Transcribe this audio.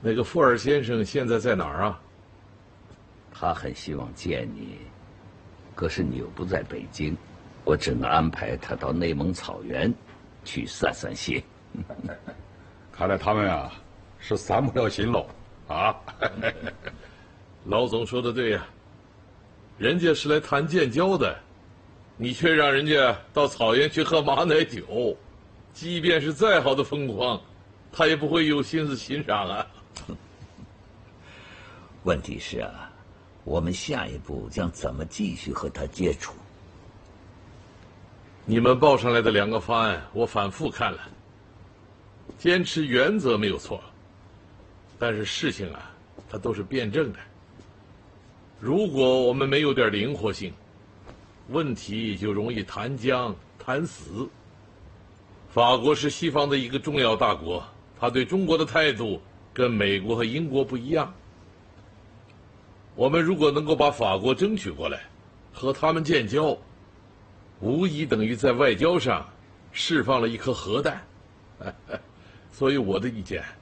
那个富尔先生现在在哪儿啊？ 他很希望见你，可是你又不在北京，我只能安排他到内蒙草原去散散心。 看来他们啊是散不了心喽啊！ 老总说的对呀，人家是来谈建交的，你却让人家到草原去喝马奶酒，即便是再好的风光，他也不会有心思欣赏啊。 问题是啊，我们下一步将怎么继续和他接触？ 你们报上来的2个方案，我反复看了，坚持原则没有错，但是事情啊，它都是辩证的。如果我们没有点灵活性，问题就容易谈僵谈死。法国是西方的一个重要大国，他对中国的态度跟美国和英国不一样。我们如果能够把法国争取过来，和他们建交，无疑等于在外交上释放了一颗核弹。所以我的意见